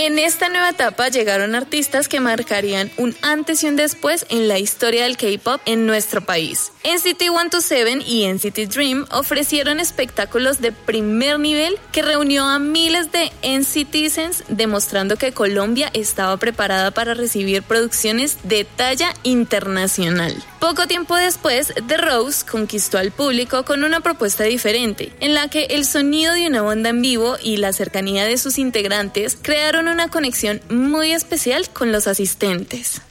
En esta nueva etapa llegaron artistas que marcarían un antes y un después en la historia del K-pop en nuestro país. NCT 127 y NCT Dream ofrecieron espectáculos de primer nivel que reunió a miles de NCTzens, demostrando que Colombia estaba preparada para recibir producciones de talla internacional. Poco tiempo después, The Rose conquistó al público con una propuesta diferente, en la que el sonido de una banda en vivo y la cercanía de sus integrantes crearon una conexión muy especial con los asistentes.